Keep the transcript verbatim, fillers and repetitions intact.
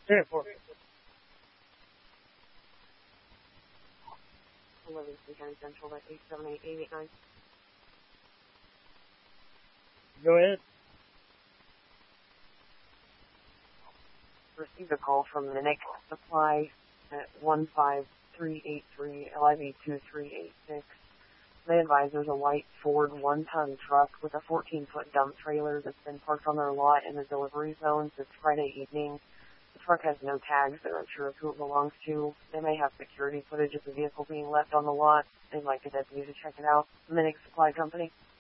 ten four. eleven three nine Central at eight seven eight eight eight nine. Go ahead. Received a call from the Nick Supply at one five three eight three L I V two three eight six. They advise there's a white Ford one-ton truck with a fourteen-foot dump trailer that's been parked on their lot in the delivery zone since Friday evening. The truck has no tags. They're unsure of who it belongs to. They may have security footage of the vehicle being left on the lot. They'd like a deputy to check it out. The Nick Supply Company.